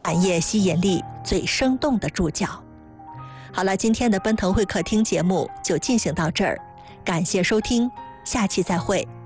产业吸引力最生动的注脚。好了，今天的奔腾会客厅节目就进行到这儿，感谢收听，下期再会。